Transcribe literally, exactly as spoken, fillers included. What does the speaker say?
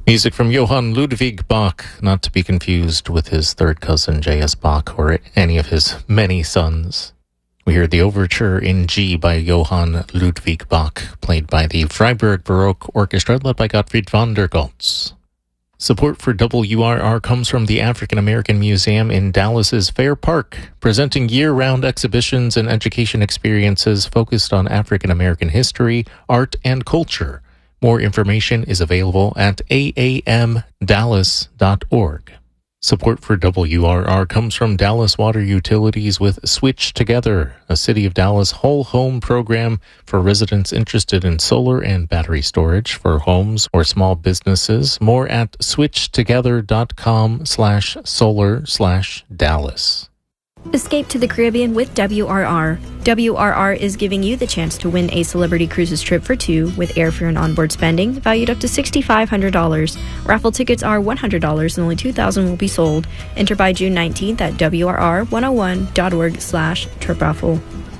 Music from Johann Ludwig Bach, not to be confused with his third cousin J S Bach or any of his many sons. We hear the overture in G by Johann Ludwig Bach, played by the Freiburg Baroque Orchestra, led by Gottfried von der Goltz. Support for W R R comes from the African American Museum in Dallas's Fair Park, presenting year-round exhibitions and education experiences focused on African American history, art, and culture. More information is available at a a m dallas dot org. Support for W R R comes from Dallas Water Utilities with Switch Together, a City of Dallas whole home program for residents interested in solar and battery storage for homes or small businesses. More at switchtogether.com slash solar slash Dallas. Escape to the Caribbean with W R R. W R R is giving you the chance to win a Celebrity Cruises trip for two with airfare and onboard spending valued up to six thousand five hundred dollars. Raffle tickets are one hundred dollars and only two thousand will be sold. Enter by June nineteenth at W R R one oh one dot org slash trip raffle.